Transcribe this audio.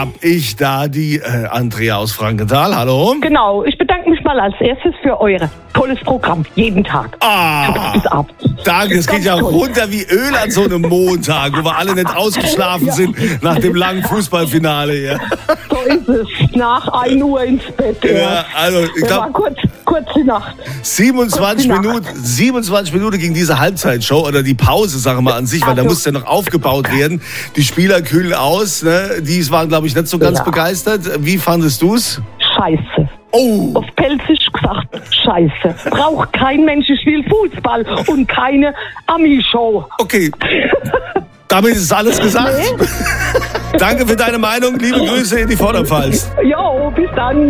Hab ich da die Andrea aus Frankenthal. Hallo. Genau, ich bedanke mich mal als erstes für euer tolles Programm. Jeden Tag. Bis abends. Danke, es geht ja runter wie Öl an so einem Montag, wo wir alle nicht ausgeschlafen sind nach dem langen Fußballfinale hier. So ist es. Nach 1 Uhr ins Bett. Ja, also ich glaube, kurz die Nacht. 27 Minuten ging diese Halbzeitshow oder die Pause, sagen wir mal an sich, weil da musste ja noch aufgebaut werden. Die Spieler kühlen aus, ne? Die waren, glaube ich, nicht so ganz begeistert. Wie fandest du's? Scheiße. Oh. Auf Pelzisch gesagt, scheiße. Braucht kein Mensch, ich will Fußball und keine Ami-Show. Okay. Damit ist alles gesagt. Danke für deine Meinung. Liebe Grüße in die Vorderpfalz. Jo, bis dann.